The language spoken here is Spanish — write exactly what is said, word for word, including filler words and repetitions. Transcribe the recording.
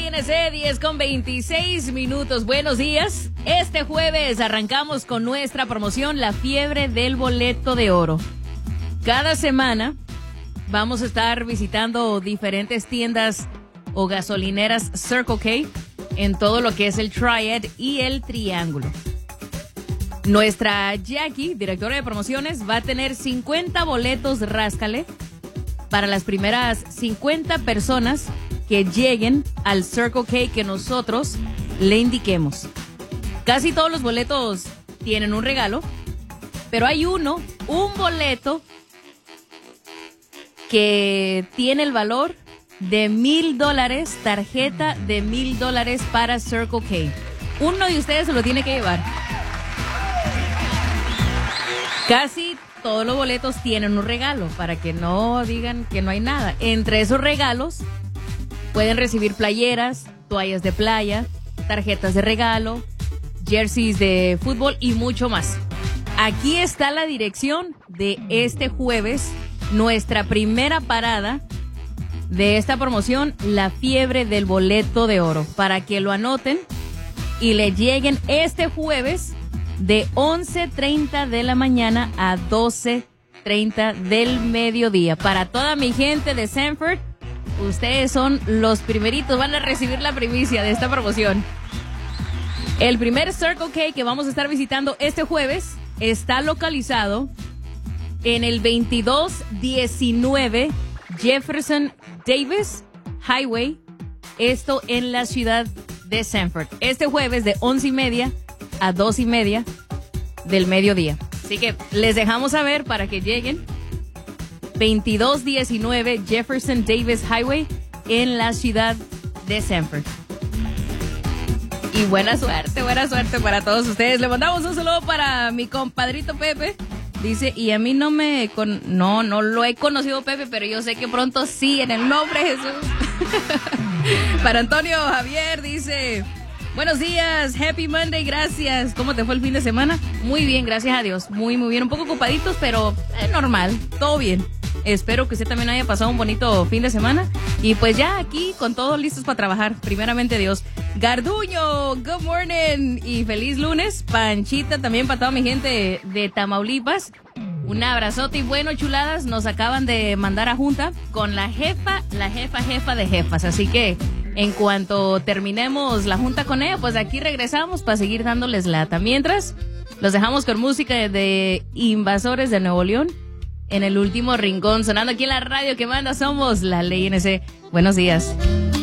Ley N C, diez con veintiséis minutos. Buenos días. Este jueves arrancamos con nuestra promoción La Fiebre del Boleto de Oro. Cada semana vamos a estar visitando diferentes tiendas o gasolineras Circle K en todo lo que es el Triad y el Triángulo. Nuestra Jackie, directora de promociones, va a tener cincuenta boletos Ráscale para las primeras cincuenta personas que lleguen al Circle K que nosotros le indiquemos. Casi todos los boletos tienen un regalo, pero hay uno, un boleto que tiene el valor de mil dólares, tarjeta de mil dólares para Circle K. Uno de ustedes se lo tiene que llevar. Casi todos los boletos tienen un regalo, para que no digan que no hay nada. Entre esos regalos pueden recibir playeras, toallas de playa, tarjetas de regalo, jerseys de fútbol y mucho más. Aquí está la dirección de este jueves, nuestra primera parada de esta promoción, La Fiebre del Boleto de Oro, para que lo anoten y le lleguen este jueves de once treinta de la mañana a doce treinta del mediodía. Para toda mi gente de Sanford, ustedes son los primeritos, van a recibir la primicia de esta promoción. El primer Circle K que vamos a estar visitando este jueves está localizado en el veintidós diecinueve Jefferson Davis Highway, esto en la ciudad de Sanford. Este jueves de once y media a dos y media del mediodía. Así que les dejamos saber para que lleguen. veintidós diecinueve Jefferson Davis Highway en la ciudad de Sanford. Y buena suerte, buena suerte para todos ustedes. Le mandamos un saludo para mi compadrito Pepe. Dice, y a mí no me... Con... No, no lo he conocido Pepe, pero yo sé que pronto sí, en el nombre de Jesús. Para Antonio Javier dice... Buenos días, happy Monday, gracias. ¿Cómo te fue el fin de semana? Muy bien, gracias a Dios. Muy, muy bien. Un poco ocupaditos, pero es normal, todo bien. Espero que usted también haya pasado un bonito fin de semana. Y pues ya aquí con todos listos para trabajar, primeramente Dios. Garduño, good morning y feliz lunes. Panchita también para toda mi gente de Tamaulipas. Un abrazote y bueno, chuladas, nos acaban de mandar a junta con la jefa, la jefa, jefa de jefas. Así que en cuanto terminemos la junta con ella, pues aquí regresamos para seguir dándoles lata. Mientras, los dejamos con música de Invasores de Nuevo León en el último rincón, sonando aquí en la radio que manda. Somos la Ley N C. Buenos días.